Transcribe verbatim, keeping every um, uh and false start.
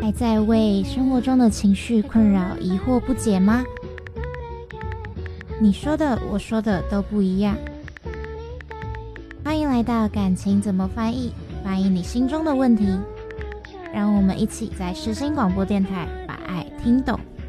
还在为生活中的情绪困扰、疑惑不解吗？你说的，我说的都不一样。欢迎来到感情怎么翻译，翻译你心中的问题。让我们一起在世新广播电台把爱听懂。